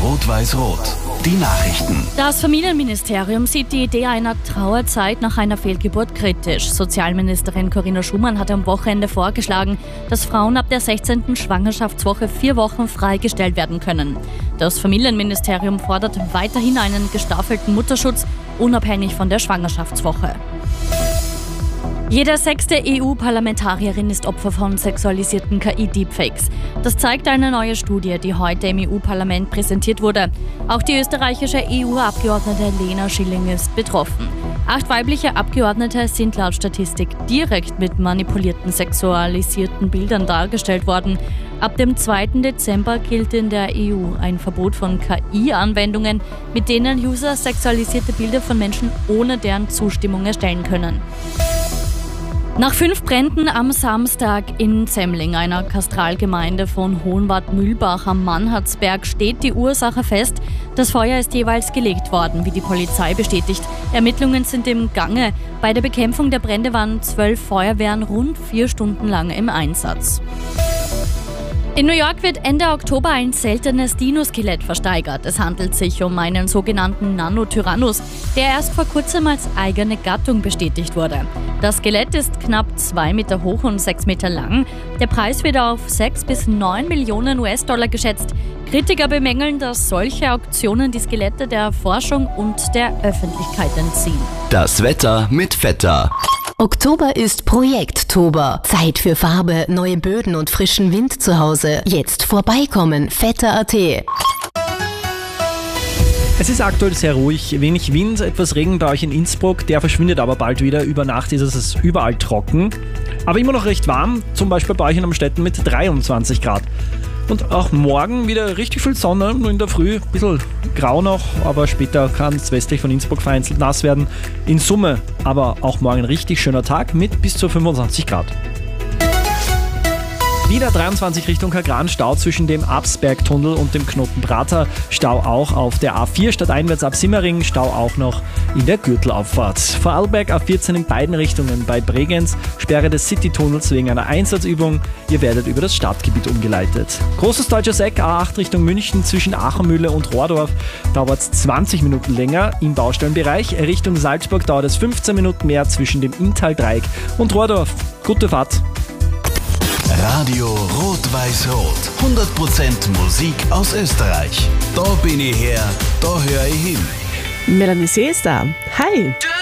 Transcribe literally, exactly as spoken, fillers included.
Rot-Weiß-Rot. Die Nachrichten. Das Familienministerium sieht die Idee einer Trauerzeit nach einer Fehlgeburt kritisch. Sozialministerin Corinna Schumann hat am Wochenende vorgeschlagen, dass Frauen ab der sechzehnten Schwangerschaftswoche vier Wochen freigestellt werden können. Das Familienministerium fordert weiterhin einen gestaffelten Mutterschutz, unabhängig von der Schwangerschaftswoche. Jede sechste E U-Parlamentarierin ist Opfer von sexualisierten K I-Deepfakes. Das zeigt eine neue Studie, die heute im E U-Parlament präsentiert wurde. Auch die österreichische E U-Abgeordnete Lena Schilling ist betroffen. Acht weibliche Abgeordnete sind laut Statistik direkt mit manipulierten sexualisierten Bildern dargestellt worden. Ab dem zweiten Dezember gilt in der E U ein Verbot von K I-Anwendungen, mit denen User sexualisierte Bilder von Menschen ohne deren Zustimmung erstellen können. Nach fünf Bränden am Samstag in Zemmling, einer Katastralgemeinde von Hohenwart-Mühlbach am Mannhardsberg, steht die Ursache fest. Das Feuer ist jeweils gelegt worden, wie die Polizei bestätigt. Ermittlungen sind im Gange. Bei der Bekämpfung der Brände waren zwölf Feuerwehren rund vier Stunden lang im Einsatz. In New York wird Ende Oktober ein seltenes Dinoskelett versteigert. Es handelt sich um einen sogenannten Nanotyrannus, der erst vor kurzem als eigene Gattung bestätigt wurde. Das Skelett ist knapp zwei Meter hoch und sechs Meter lang. Der Preis wird auf sechs bis neun Millionen U S-Dollar geschätzt. Kritiker bemängeln, dass solche Auktionen die Skelette der Forschung und der Öffentlichkeit entziehen. Das Wetter mit Vetter. Oktober ist Projekttober. Zeit für Farbe, neue Böden und frischen Wind zu Hause. Jetzt vorbeikommen, vetter punkt a t. Es ist aktuell sehr ruhig, wenig Wind, etwas Regen bei euch in Innsbruck, der verschwindet aber bald wieder. Über Nacht ist es überall trocken, aber immer noch recht warm, zum Beispiel bei euch in Amstetten mit dreiundzwanzig Grad. Und auch morgen wieder richtig viel Sonne, nur in der Früh, ein bisschen grau noch, aber später kann es westlich von Innsbruck vereinzelt nass werden. In Summe aber auch morgen ein richtig schöner Tag mit bis zu fünfundzwanzig Grad. Wieder dreiundzwanzig Richtung Kagran, Stau zwischen dem Absbergtunnel und dem Knoten Prater, Stau auch auf der A vier stadteinwärts ab Simmering, Stau auch noch in der Gürtelauffahrt. Vorarlberg A vierzehn in beiden Richtungen bei Bregenz, Sperre des Citytunnels wegen einer Einsatzübung, ihr werdet über das Stadtgebiet umgeleitet. Großes Deutsches Eck, A acht Richtung München zwischen Achenmühle und Rohrdorf, dauert es zwanzig Minuten länger im Baustellenbereich, Richtung Salzburg dauert es fünfzehn Minuten mehr zwischen dem Inntal-Dreieck und Rohrdorf. Gute Fahrt! Radio Rot-Weiß-Rot. hundert Prozent Musik aus Österreich. Da bin ich her, da höre ich hin. Melanie C. ist da. Hi!